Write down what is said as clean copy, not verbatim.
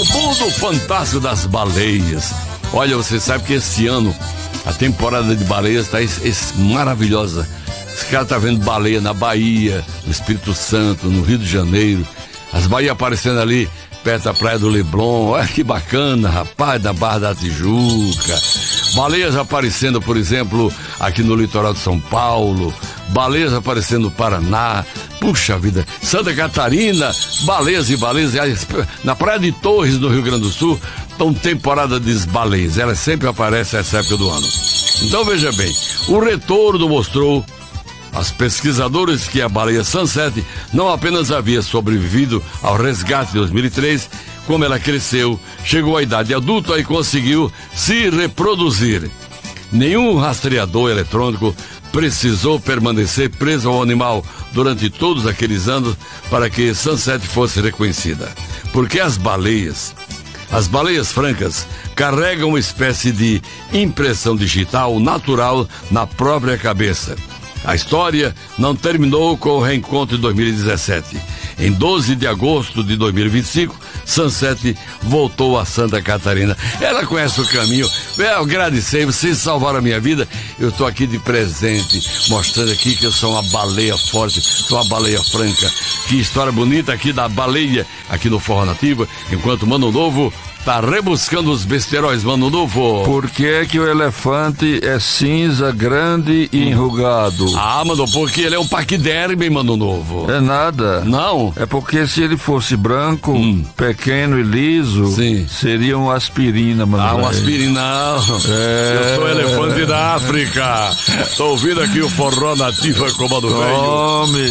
ao mundo fantástico das baleias. Olha, você sabe que esse ano a temporada de baleias está maravilhosa. Esse cara tá vendo baleia na Bahia, no Espírito Santo, no Rio de Janeiro. As baleias aparecendo ali perto da praia do Leblon. Olha que bacana, rapaz, da Barra da Tijuca. Baleias aparecendo, por exemplo, aqui no litoral de São Paulo. Baleias aparecendo no Paraná. Puxa vida, Santa Catarina, baleias e baleias. Na praia de Torres, no Rio Grande do Sul, estão temporada de baleias. Elas sempre aparecem nessa época do ano. Então veja bem, o retorno mostrou aos pesquisadores que a baleia Sunset não apenas havia sobrevivido ao resgate de 2003, como ela cresceu, chegou à idade adulta e conseguiu se reproduzir. Nenhum rastreador eletrônico precisou permanecer preso ao animal durante todos aqueles anos para que Sunset fosse reconhecida. Porque as baleias francas carregam uma espécie de impressão digital natural na própria cabeça. A história não terminou com o reencontro de 2017. Em 12 de agosto de 2025, Sunset voltou a Santa Catarina. Ela conhece o caminho. Eu agradecer, vocês salvaram a minha vida. Eu estou aqui de presente, mostrando aqui que eu sou uma baleia forte, sou uma baleia franca. Que história bonita aqui da baleia, aqui no Forró Nativa, enquanto Mano Novo tá rebuscando os besteróis, Mano Novo. Por que é que o elefante é cinza, grande e enrugado? Ah, Mano, porque ele é um paquiderme, Mano Novo. É nada. Não? É porque se ele fosse branco, pequeno e liso, sim, seria uma aspirina, Mano. Ah, uma aspirina, não. Eu sou elefante da África. Tô ouvindo aqui o Forró Nativa com o Mano Velho.